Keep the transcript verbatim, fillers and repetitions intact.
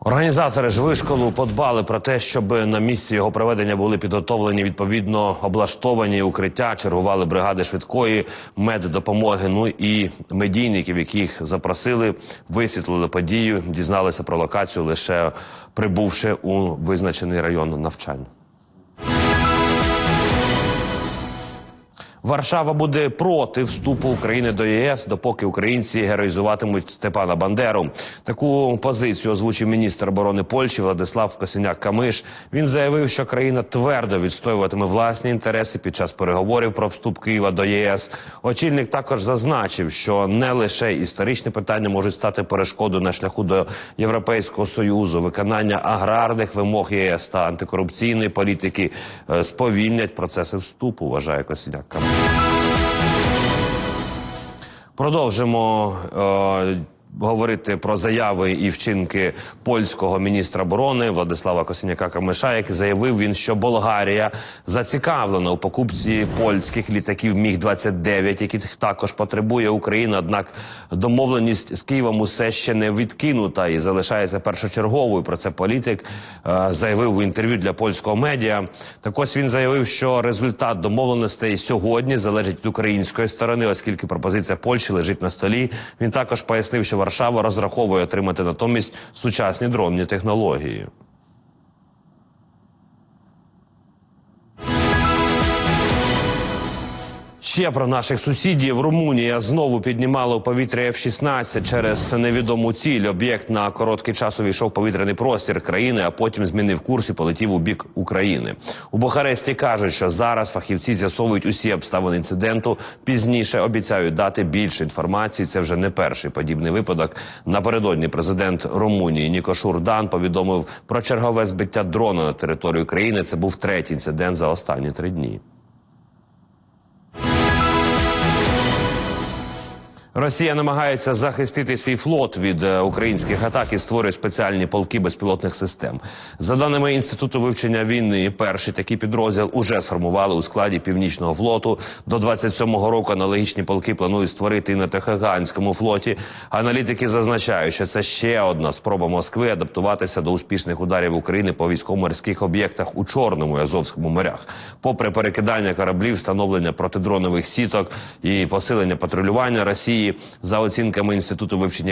Організатори ж вишколу подбали про те, щоб на місці його проведення були підготовлені відповідно облаштовані укриття, чергували бригади швидкої меддопомоги, ну і медійників, яких запросили, висвітлили подію, дізналися про локацію, лише прибувши у визначений район навчання. Варшава буде проти вступу України до ЄС, допоки українці героїзуватимуть Степана Бандеру. Таку позицію озвучив міністр оборони Польщі Владислав Косиняк-Камиш. Він заявив, що країна твердо відстоюватиме власні інтереси під час переговорів про вступ Києва до ЄС. Очільник також зазначив, що не лише історичні питання можуть стати перешкодою на шляху до Європейського Союзу. Виконання аграрних вимог ЄС та антикорупційної політики сповільнять процеси вступу, вважає Косиняк-Камиш. Продовжимо е, говорити про заяви і вчинки польського міністра оборони Владислава Косиняка-Камиша, який заявив він, що Болгарія зацікавлена у покупці польських літаків міг двадцять дев'ять, яких також потребує Україна. Однак домовленість з Києвом усе ще не відкинута і залишається першочерговою. Про це політик е, заявив у інтерв'ю для польського медіа. Так ось він заявив, що результат домовленостей сьогодні залежить від української сторони, оскільки пропозиція Польщі лежить на столі. Він також пояснив, що Варшава розраховує отримати натомість сучасні дронні технології. Ще про наших сусідів. Румунія знову піднімала у повітря еф шістнадцять через невідому ціль. Об'єкт на короткий час увійшов в повітряний простір країни, а потім змінив курс і полетів у бік України. У Бухаресті кажуть, що зараз фахівці з'ясовують усі обставини інциденту. Пізніше обіцяють дати більше інформації. Це вже не перший подібний випадок. Напередодні президент Румунії Нікош Урдан повідомив про чергове збиття дрона на територію країни. Це був третій інцидент за останні три дні. Росія намагається захистити свій флот від українських атак і створює спеціальні полки безпілотних систем. За даними Інституту вивчення війни, перший такий підрозділ уже сформували у складі Північного флоту. До двадцять сьомого року аналогічні полки планують створити і на Тихоокеанському флоті. Аналітики зазначають, що це ще одна спроба Москви адаптуватися до успішних ударів України по військово-морських об'єктах у Чорному і Азовському морях. Попри перекидання кораблів, встановлення протидронових сіток і посилення патрулювання Росії, за оцінками Інституту вивчення